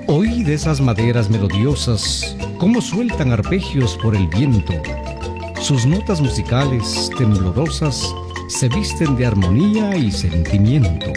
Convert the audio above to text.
Oí de esas maderas melodiosas cómo sueltan arpegios por el viento. Sus notas musicales temblorosas se visten de armonía y sentimiento.